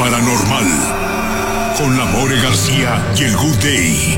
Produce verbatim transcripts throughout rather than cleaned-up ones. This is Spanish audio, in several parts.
paranormal con la More García y el Good Day.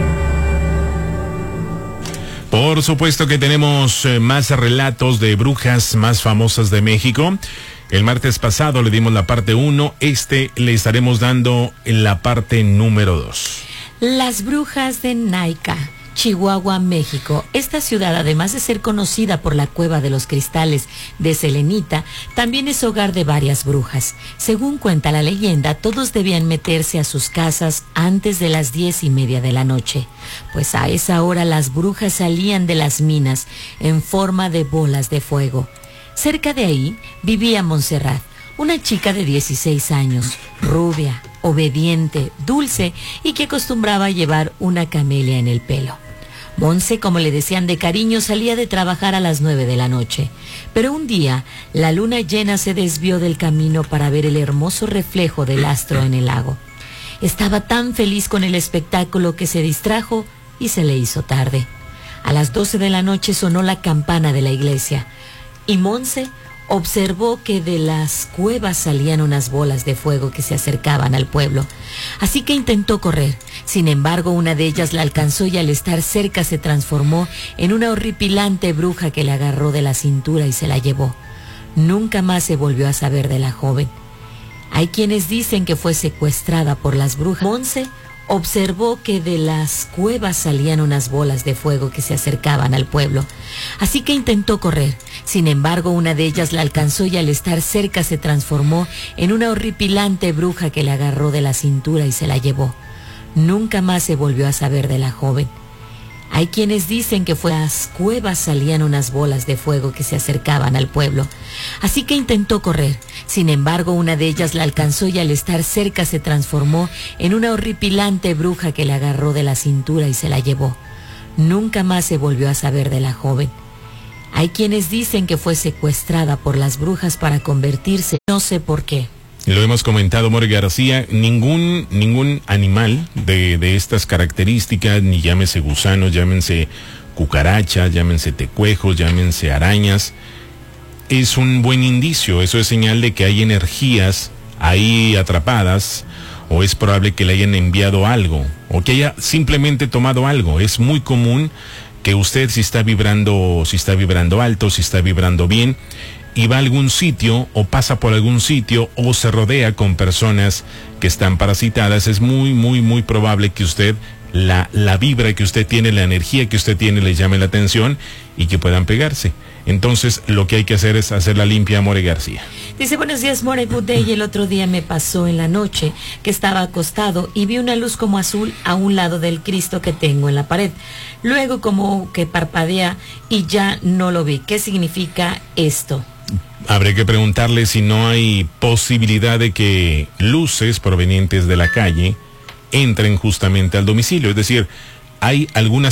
Por supuesto que tenemos eh, más relatos de brujas más famosas de México. El martes pasado le dimos la parte uno, este le estaremos dando en la parte número dos. Las brujas de Naica, Chihuahua, México. Esta ciudad, además de ser conocida por la Cueva de los Cristales de Selenita, también es hogar de varias brujas. Según cuenta la leyenda, todos debían meterse a sus casas antes de las diez y media de la noche, pues a esa hora las brujas salían de las minas en forma de bolas de fuego. Cerca de ahí vivía Montserrat, una chica de dieciséis años, rubia, obediente, dulce y que acostumbraba a llevar una camelia en el pelo. Monse, como le decían de cariño, salía de trabajar a las nueve de la noche. Pero un día, la luna llena se desvió del camino para ver el hermoso reflejo del astro en el lago. Estaba tan feliz con el espectáculo que se distrajo y se le hizo tarde. A las doce de la noche sonó la campana de la iglesia y Monse observó que de las cuevas salían unas bolas de fuego que se acercaban al pueblo. Así que intentó correr. Sin embargo, una de ellas la alcanzó y al estar cerca se transformó en una horripilante bruja que le agarró de la cintura y se la llevó. Nunca más se volvió a saber de la joven. Hay quienes dicen que fue secuestrada por las brujas. Monse observó que de las cuevas salían unas bolas de fuego que se acercaban al pueblo. Así que intentó correr. Sin embargo, una de ellas la alcanzó y al estar cerca se transformó en una horripilante bruja que le agarró de la cintura y se la llevó. Nunca más se volvió a saber de la joven. Hay quienes dicen que fue de las cuevas salían unas bolas de fuego que se acercaban al pueblo. Así que intentó correr. Sin embargo, una de ellas la alcanzó y al estar cerca se transformó en una horripilante bruja que le agarró de la cintura y se la llevó. Nunca más se volvió a saber de la joven. Hay quienes dicen que fue secuestrada por las brujas para convertirse, no sé por qué. Lo hemos comentado, More García, ningún ningún animal de, de estas características, ni llámese gusanos, llámense cucarachas, llámense tecuejos, llámense arañas, es un buen indicio. Eso es señal de que hay energías ahí atrapadas, o es probable que le hayan enviado algo, o que haya simplemente tomado algo. Es muy común que usted, si está vibrando, si está vibrando alto, si está vibrando bien, y va a algún sitio o pasa por algún sitio o se rodea con personas que están parasitadas, es muy, muy, muy probable que usted, la, la vibra que usted tiene, la energía que usted tiene, le llame la atención y que puedan pegarse. Entonces, lo que hay que hacer es hacer la limpia, More García. Dice, buenos días, More Good Day. Y el otro día me pasó en la noche que estaba acostado y vi una luz como azul a un lado del Cristo que tengo en la pared. Luego como que parpadea y ya no lo vi. ¿Qué significa esto? Habría que preguntarle si no hay posibilidad de que luces provenientes de la calle entren justamente al domicilio. Es decir, hay algunas